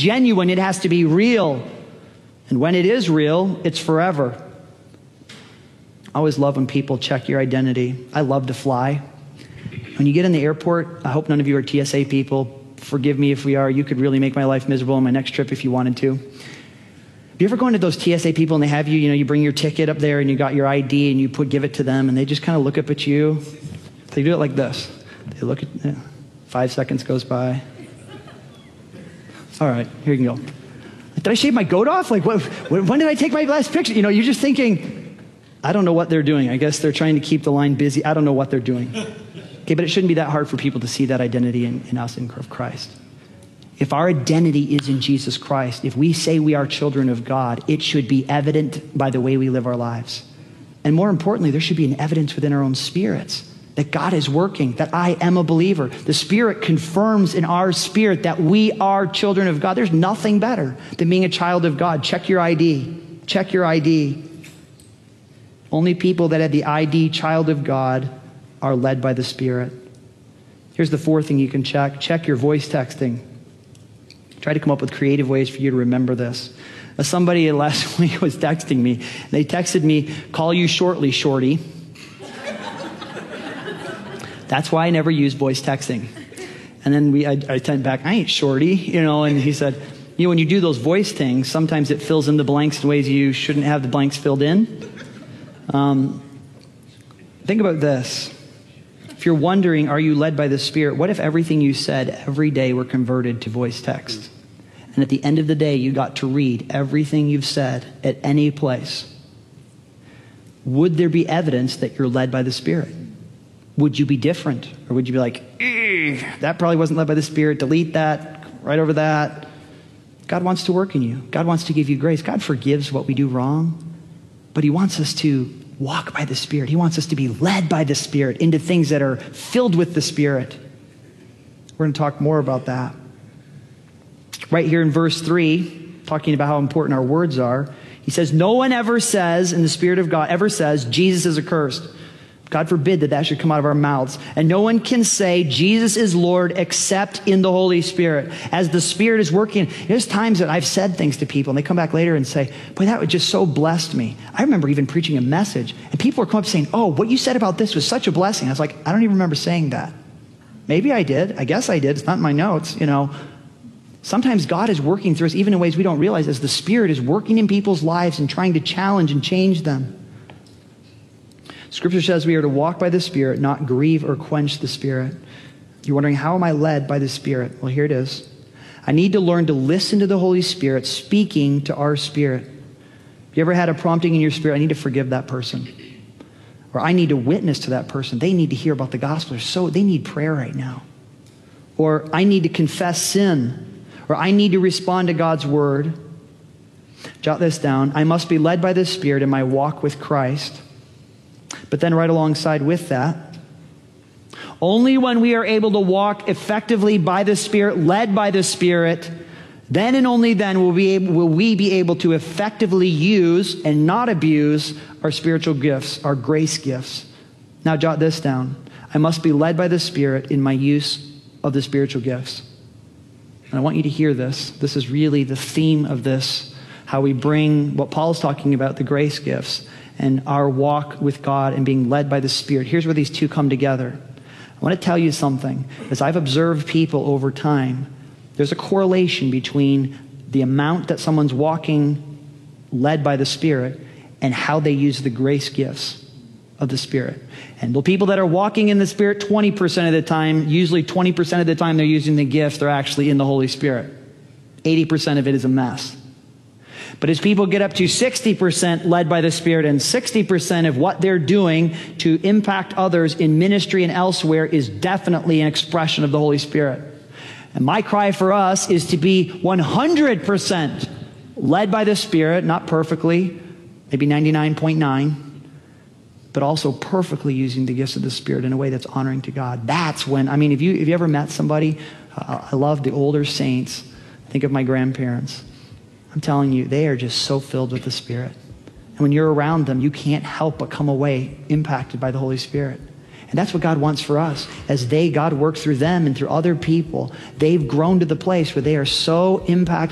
genuine. It has to be real. And when it is real, it's forever. I always love when people check your identity. I love to fly. When you get in the airport, I hope none of you are TSA people. Forgive me if we are. You could really make my life miserable on my next trip if you wanted to. Do you ever go into those TSA people and they have you, you bring your ticket up there and you got your ID and you give it to them and they just kind of look up at you. They do it like this. They look at, 5 seconds goes by. All right, here you can go. Did I shave my goat off? Like, when did I take my last picture? You're just thinking, I don't know what they're doing. I guess they're trying to keep the line busy. I don't know what they're doing. Okay, but it shouldn't be that hard for people to see that identity in us in Christ. If our identity is in Jesus Christ, if we say we are children of God, it should be evident by the way we live our lives. And more importantly, there should be an evidence within our own spirits that God is working, that I am a believer. The Spirit confirms in our spirit that we are children of God. There's nothing better than being a child of God. Check your ID. Check your ID. Only people that have the ID child of God are led by the Spirit. Here's the fourth thing you can check. Check your voice texting. Try to come up with creative ways for you to remember this. Somebody last week was texting me. They texted me, "Call you shortly, shorty." That's why I never use voice texting. And then I sent back, "I ain't shorty," and he said, when you do those voice things, sometimes it fills in the blanks in ways you shouldn't have the blanks filled in. Think about this. If you're wondering, are you led by the Spirit? What if everything you said every day were converted to voice text? And at the end of the day, you got to read everything you've said at any place. Would there be evidence that you're led by the Spirit? Would you be different? Or would you be like, that probably wasn't led by the Spirit, delete that, right over that? God wants to work in you. God wants to give you grace. God forgives what we do wrong, but he wants us to walk by the Spirit. He wants us to be led by the Spirit into things that are filled with the Spirit. We're going to talk more about that. Right here in verse 3, talking about how important our words are, he says, no one ever says, in the Spirit of God, ever says, Jesus is accursed. God forbid that should come out of our mouths. And no one can say Jesus is Lord except in the Holy Spirit. As the Spirit is working, there's times that I've said things to people and they come back later and say, boy, that just so blessed me. I remember even preaching a message and people were coming up saying, oh, what you said about this was such a blessing. I was like, I don't even remember saying that. Maybe I did. I guess I did. It's not in my notes, Sometimes God is working through us even in ways we don't realize as the Spirit is working in people's lives and trying to challenge and change them. Scripture says we are to walk by the Spirit, not grieve or quench the Spirit. You're wondering, how am I led by the Spirit? Well, here it is. I need to learn to listen to the Holy Spirit speaking to our spirit. You ever had a prompting in your spirit? I need to forgive that person. Or I need to witness to that person. They need to hear about the gospel. They need prayer right now. Or I need to confess sin. Or I need to respond to God's word. Jot this down. I must be led by the Spirit in my walk with Christ. But then right alongside with that, only when we are able to walk effectively by the Spirit, led by the Spirit, then and only then will we be able to effectively use and not abuse our spiritual gifts, our grace gifts. Now jot this down. I must be led by the Spirit in my use of the spiritual gifts. And I want you to hear this. This is really the theme of this, how we bring what Paul's talking about, the grace gifts, and our walk with God and being led by the Spirit. Here's where these two come together. I want to tell you something. As I've observed people over time, there's a correlation between the amount that someone's walking led by the Spirit and how they use the grace gifts of the Spirit. And the people that are walking in the Spirit 20% of the time, usually 20% of the time they're using the gifts, they're actually in the Holy Spirit. 80% of it is a mess. But as people get up to 60% led by the Spirit and 60% of what they're doing to impact others in ministry and elsewhere is definitely an expression of the Holy Spirit. And my cry for us is to be 100% led by the Spirit, not perfectly, maybe 99.9, but also perfectly using the gifts of the Spirit in a way that's honoring to God. That's when, if you ever met somebody, I love the older saints. Think of my grandparents. I'm telling you, they are just so filled with the Spirit. And when you're around them, you can't help but come away impacted by the Holy Spirit. And that's what God wants for us. As God works through them and through other people, they've grown to the place where they are so impacted